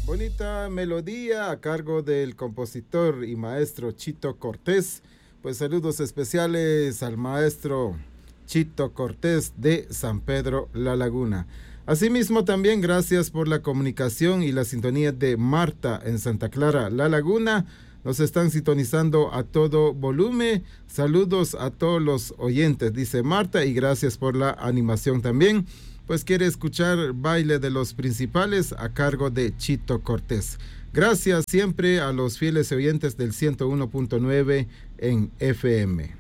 Bonita melodía a cargo del compositor y maestro Chito Cortés. Pues saludos especiales al maestro Chito Cortés de San Pedro La Laguna. Asimismo también gracias por la comunicación y la sintonía de Marta en Santa Clara La Laguna. Nos están sintonizando a todo volumen. Saludos a todos los oyentes, dice Marta, y gracias por la animación también. Pues quiere escuchar Baile de los Principales a cargo de Chito Cortés. Gracias siempre a los fieles oyentes del 101.9 en FM.